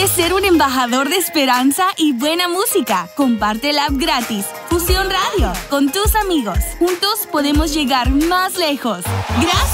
¿Quieres ser un embajador de esperanza y buena música? Comparte la app gratis Fusión Radio con tus amigos. Juntos podemos llegar más lejos. Gracias.